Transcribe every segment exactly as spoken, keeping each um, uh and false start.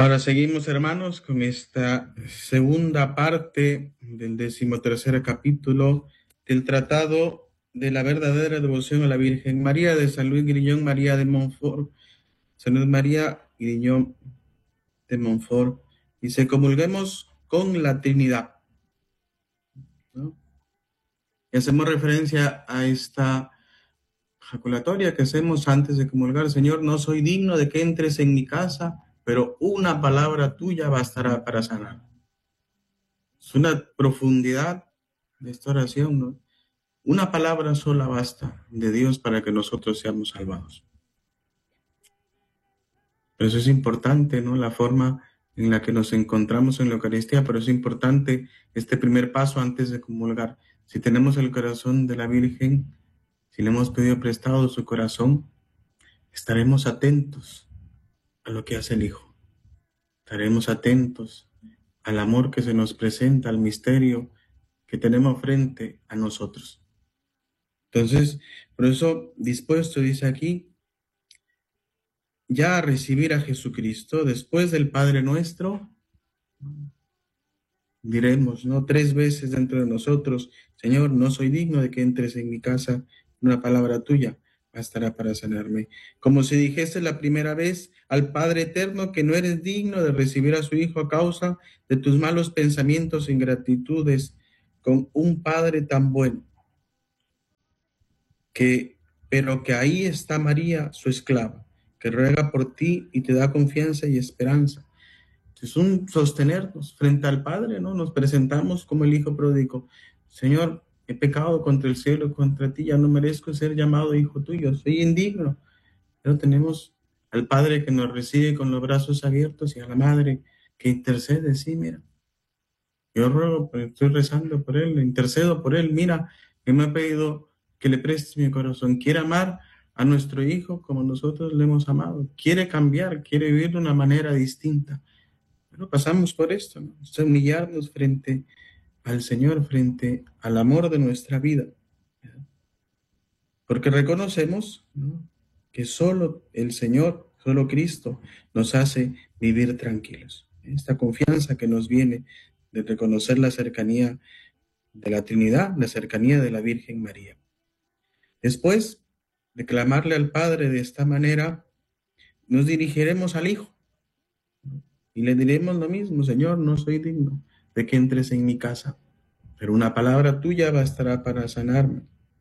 Ahora seguimos, hermanos, con esta segunda parte del decimotercer capítulo del Tratado de la verdadera devoción a la Virgen María de San Luis Grignon María de Montfort. San Luis María Grignon de Montfort. Dice: comulguemos con la Trinidad, ¿no? Y hacemos referencia a esta ejaculatoria que hacemos antes de comulgar. Señor, no soy digno de que entres en mi casa, pero una palabra tuya bastará para sanar. Es una profundidad de esta oración, ¿no? Una palabra sola basta de Dios para que nosotros seamos salvados. Por eso es importante, ¿no?, la forma en la que nos encontramos en la Eucaristía, pero es importante este primer paso antes de comulgar. Si tenemos el corazón de la Virgen, si le hemos pedido prestado su corazón, estaremos atentos a lo que hace el Hijo. Estaremos atentos al amor que se nos presenta, al misterio que tenemos frente a nosotros. Entonces, por eso, dispuesto, dice aquí, ya a recibir a Jesucristo, después del Padre Nuestro, diremos, ¿no?, tres veces dentro de nosotros: Señor, no soy digno de que entres en mi casa, una palabra tuya bastará para sanarme. Como si dijese la primera vez al Padre Eterno que no eres digno de recibir a su Hijo a causa de tus malos pensamientos e ingratitudes con un Padre tan bueno. Que, pero que ahí está María, su esclava, que ruega por ti y te da confianza y esperanza. Es un sostenernos frente al Padre, ¿no? Nos presentamos como el Hijo pródigo. Señor, he pecado contra el cielo y contra ti, ya no merezco ser llamado hijo tuyo, soy indigno. Pero tenemos al Padre que nos recibe con los brazos abiertos y a la Madre que intercede. Sí, mira, yo ruego, estoy rezando por él, intercedo por él. Mira, que me ha pedido que le prestes mi corazón. Quiere amar a nuestro Hijo como nosotros le hemos amado. Quiere cambiar, quiere vivir de una manera distinta. Pero pasamos por esto, ¿no? Es humillarnos frente al Señor, frente al amor de nuestra vida. Porque reconocemos, ¿no?, que solo el Señor, solo Cristo nos hace vivir tranquilos. Esta confianza que nos viene de reconocer la cercanía de la Trinidad, la cercanía de la Virgen María. Después de clamarle al Padre de esta manera, nos dirigiremos al Hijo y le diremos lo mismo: Señor, no soy digno de que entres en mi casa, pero una palabra tuya bastará para sanarme.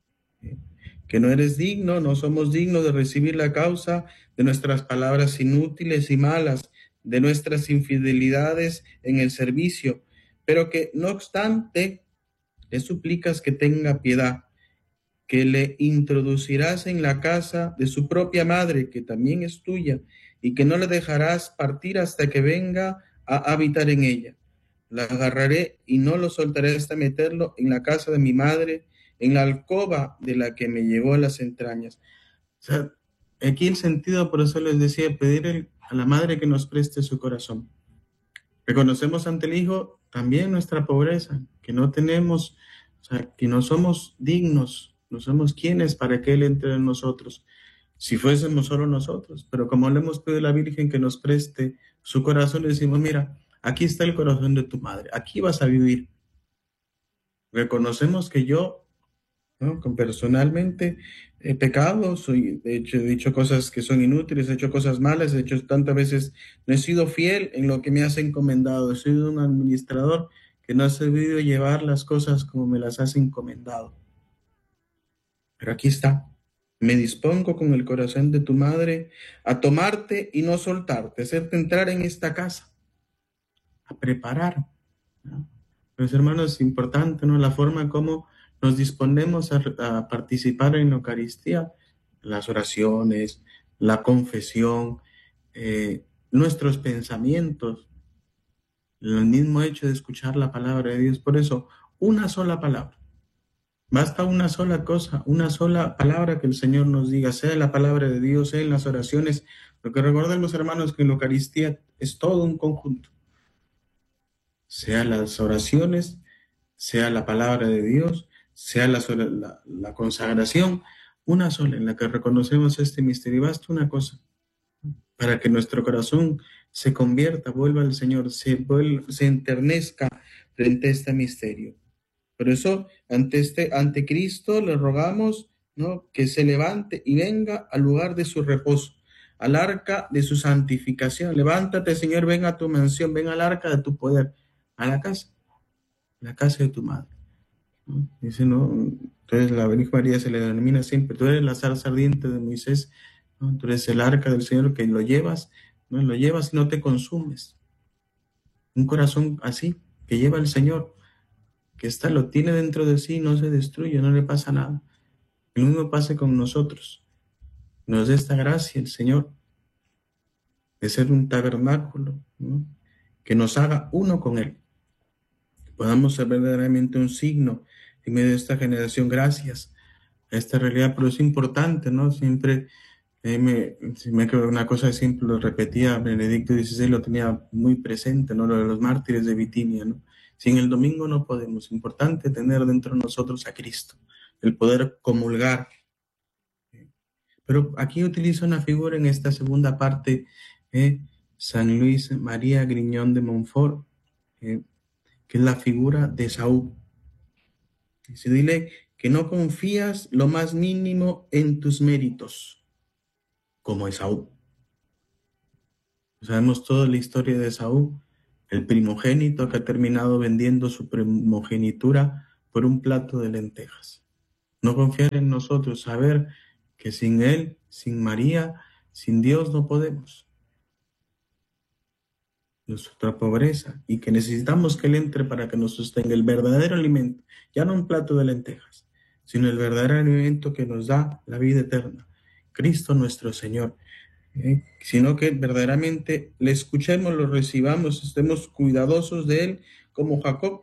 Que no eres digno, no somos dignos de recibir la causa de nuestras palabras inútiles y malas, de nuestras infidelidades en el servicio, pero que no obstante le suplicas que tenga piedad, que le introducirás en la casa de su propia madre, que también es tuya, y que no le dejarás partir hasta que venga a habitar en ella. La agarraré y no lo soltaré hasta meterlo en la casa de mi madre, en la alcoba de la que me llevó a las entrañas. O sea, aquí el sentido, por eso les decía, pedir a la madre que nos preste su corazón. Reconocemos ante el Hijo también nuestra pobreza, que no tenemos, o sea, que no somos dignos, no somos quienes para que Él entre en nosotros, si fuésemos solo nosotros. Pero como le hemos pedido a la Virgen que nos preste su corazón, le decimos: mira, aquí está el corazón de tu madre, aquí vas a vivir. Reconocemos que yo, ¿no?, personalmente he pecado, soy, de hecho, he dicho cosas que son inútiles, he hecho cosas malas, he hecho tantas veces, no he sido fiel en lo que me has encomendado, he sido un administrador que no ha sabido llevar las cosas como me las has encomendado. Pero aquí está, me dispongo con el corazón de tu madre a tomarte y no soltarte, a hacerte entrar en esta casa, a preparar, ¿no? Pues, hermanos, es importante, ¿no?, la forma como nos disponemos a, a participar en la Eucaristía, las oraciones, la confesión, eh, nuestros pensamientos, el mismo hecho de escuchar la palabra de Dios. Por eso, una sola palabra. Basta una sola cosa, una sola palabra que el Señor nos diga, sea la palabra de Dios, sea en las oraciones, porque recordemos, hermanos, que en la Eucaristía es todo un conjunto. Sea las oraciones, sea la palabra de Dios, sea la, la, la consagración, una sola en la que reconocemos este misterio. Basta una cosa para que nuestro corazón se convierta, vuelva al Señor, se, vuelva, se enternezca frente a este misterio. Por eso, ante, este, ante Cristo le rogamos, ¿no?, que se levante y venga al lugar de su reposo, al arca de su santificación. Levántate, Señor, ven a tu mansión, ven al arca de tu poder, a la casa, la casa de tu madre, ¿no? Dice, ¿no? Entonces la Virgen María se le denomina siempre, tú eres la zarza ardiente de Moisés, ¿no? Tú eres el arca del Señor que lo llevas, ¿no? Lo llevas y no te consumes. Un corazón así, que lleva el Señor, que está, lo tiene dentro de sí, no se destruye, no le pasa nada. Lo mismo pase con nosotros. Nos dé esta gracia el Señor de ser un tabernáculo, ¿no?, que nos haga uno con Él. Que podamos ser verdaderamente un signo en medio de esta generación. Gracias a esta realidad, pero es importante, ¿no? Siempre eh, me, me creo una cosa siempre lo repetía Benedicto dieciséis, lo tenía muy presente, ¿no? Lo de los mártires de Bitinia, ¿no? Sin el domingo no podemos. Importante tener dentro de nosotros a Cristo, el poder comulgar. Pero aquí utilizo una figura en esta segunda parte, eh, San Luis María Griñón de Montfort, eh, que es la figura de Esaú. Dice, dile que no confías lo más mínimo en tus méritos, como Esaú. Sabemos toda la historia de Esaú, el primogénito que ha terminado vendiendo su primogenitura por un plato de lentejas. No confiar en nosotros, saber que sin Él, sin María, sin Dios no podemos. Nuestra pobreza, y que necesitamos que Él entre para que nos sostenga el verdadero alimento, ya no un plato de lentejas, sino el verdadero alimento que nos da la vida eterna, Cristo nuestro Señor. ¿Eh? Sino que verdaderamente le escuchemos, lo recibamos, estemos cuidadosos de Él como Jacob.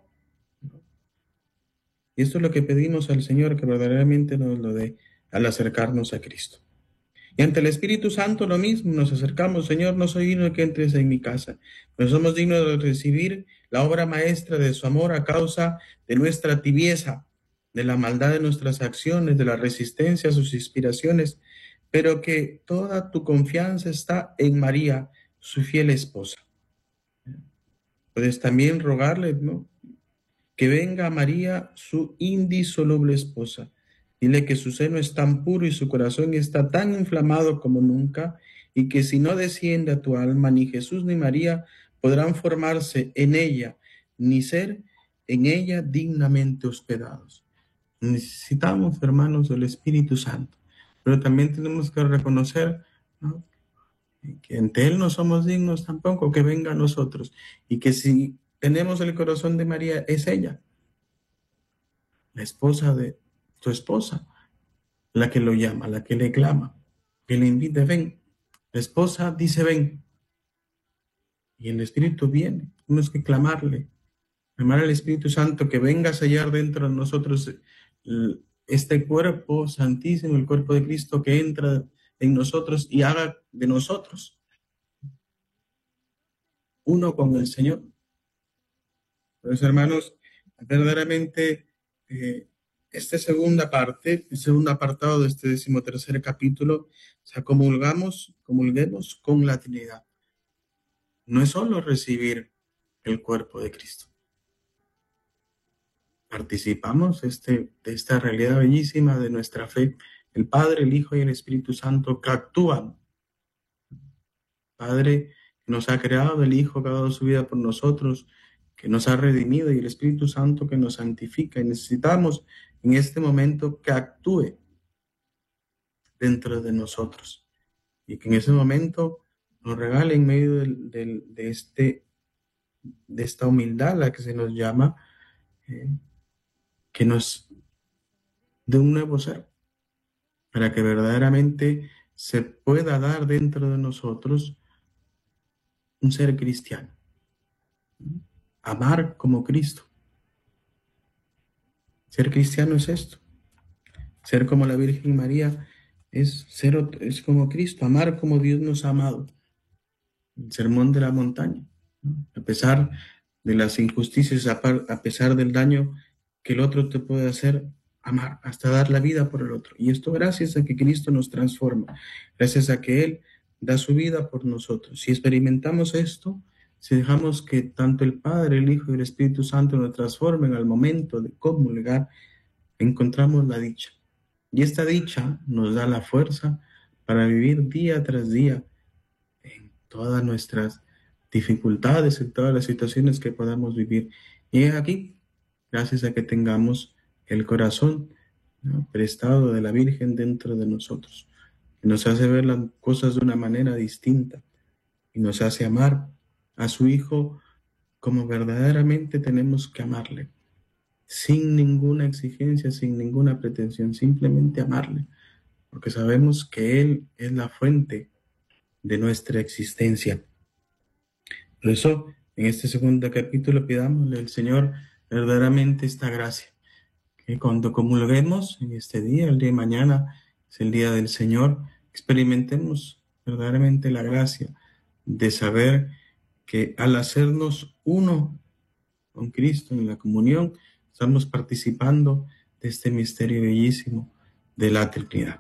Y esto es lo que pedimos al Señor, que verdaderamente nos lo dé al acercarnos a Cristo. Y ante el Espíritu Santo lo mismo, nos acercamos, Señor, no soy digno de que entres en mi casa, pero somos dignos de recibir la obra maestra de su amor a causa de nuestra tibieza, de la maldad de nuestras acciones, de la resistencia a sus inspiraciones, pero que toda tu confianza está en María, su fiel esposa. Puedes también rogarle, ¿no?, que venga María, su indisoluble esposa. Dile que su seno es tan puro y su corazón está tan inflamado como nunca, y que si no desciende a tu alma, ni Jesús ni María podrán formarse en ella, ni ser en ella dignamente hospedados. Necesitamos, hermanos, del Espíritu Santo, pero también tenemos que reconocer, ¿no?, que ante Él no somos dignos tampoco, que venga a nosotros, y que si tenemos el corazón de María, es ella, la esposa de tu esposa, la que lo llama, la que le clama, que le invita, ven. La esposa dice ven, y el Espíritu viene. Tenemos que clamarle, clamar al Espíritu Santo que venga a sellar dentro de nosotros este cuerpo santísimo, el cuerpo de Cristo, que entra en nosotros y haga de nosotros uno con el Señor. Pues, hermanos, verdaderamente eh, esta segunda parte, el segundo apartado de este decimotercer capítulo, o sea, comulgamos, comulguemos con la Trinidad. No es solo recibir el cuerpo de Cristo. Participamos este, de esta realidad bellísima de nuestra fe, el Padre, el Hijo y el Espíritu Santo que actúan. Padre que nos ha creado, el Hijo que ha dado su vida por nosotros, que nos ha redimido, y el Espíritu Santo que nos santifica. Y necesitamos en este momento que actúe dentro de nosotros, y que en ese momento nos regale en medio del, del, de, este, de esta humildad a la que se nos llama, eh, que nos dé un nuevo ser, para que verdaderamente se pueda dar dentro de nosotros un ser cristiano. Amar como Cristo. Ser cristiano es esto. Ser como la Virgen María es, ser, es como Cristo, amar como Dios nos ha amado. El sermón de la montaña, ¿no? A pesar de las injusticias, a pesar del daño que el otro te puede hacer, amar, hasta dar la vida por el otro. Y esto gracias a que Cristo nos transforma, gracias a que Él da su vida por nosotros. Si experimentamos esto, si dejamos que tanto el Padre, el Hijo y el Espíritu Santo nos transformen al momento de comulgar, encontramos la dicha. Y esta dicha nos da la fuerza para vivir día tras día en todas nuestras dificultades, en todas las situaciones que podamos vivir. Y es aquí, gracias a que tengamos el corazón, ¿no?, prestado de la Virgen dentro de nosotros, que nos hace ver las cosas de una manera distinta y nos hace amar a su Hijo como verdaderamente tenemos que amarle, sin ninguna exigencia, sin ninguna pretensión, simplemente amarle, porque sabemos que Él es la fuente de nuestra existencia. Por eso, en este segundo capítulo, pidámosle al Señor verdaderamente esta gracia, que cuando comulguemos en este día, el día de mañana, es el día del Señor, experimentemos verdaderamente la gracia de saber que al hacernos uno con Cristo en la comunión, estamos participando de este misterio bellísimo de la Trinidad.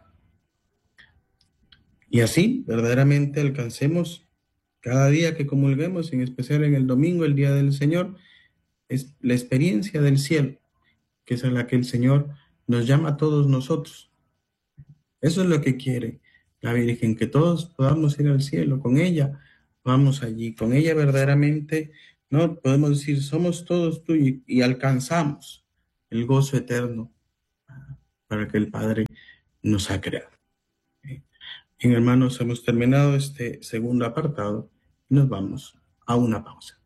Y así, verdaderamente alcancemos cada día que comulguemos, en especial en el domingo, el día del Señor, es la experiencia del cielo, que es a la que el Señor nos llama a todos nosotros. Eso es lo que quiere la Virgen, que todos podamos ir al cielo con ella. Vamos allí, con ella verdaderamente, ¿no? Podemos decir, somos todos tuyos y alcanzamos el gozo eterno para que el Padre nos ha creado. Bien, hermanos, hemos terminado este segundo apartado y nos vamos a una pausa.